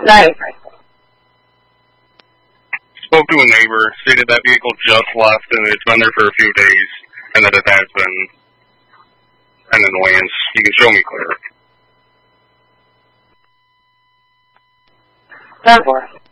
Nice. Spoke to a neighbor, stated that vehicle just left and it's been there for a few days, and that it has been an annoyance. You can show me clear. 10-4.